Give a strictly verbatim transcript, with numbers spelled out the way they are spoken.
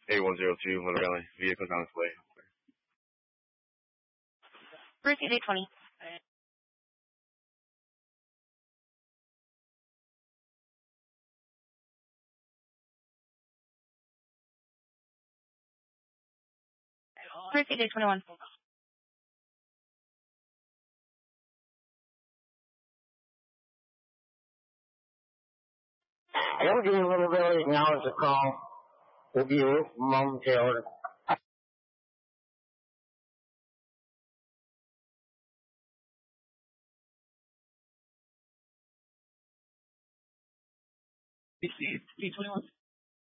A one zero two, Little Valley. Vehicle's on its way. Receive eight twenty. Receive eight twenty-one. We'll give you Little Valley now as a call. We'll be momentarily. Receive eight twenty-one.